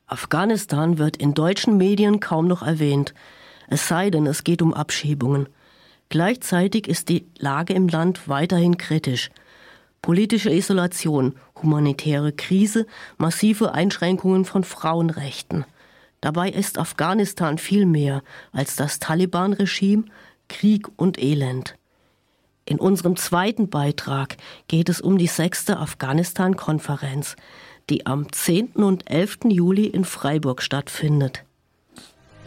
Afghanistan wird in deutschen Medien kaum noch erwähnt, es sei denn, es geht um Abschiebungen. Gleichzeitig ist die Lage im Land weiterhin kritisch. Politische Isolation, humanitäre Krise, massive Einschränkungen von Frauenrechten. Dabei ist Afghanistan viel mehr als das Taliban-Regime, Krieg und Elend. In unserem zweiten Beitrag geht es um die 6. Afghanistan-Konferenz, die am 10. und 11. Juli in Freiburg stattfindet.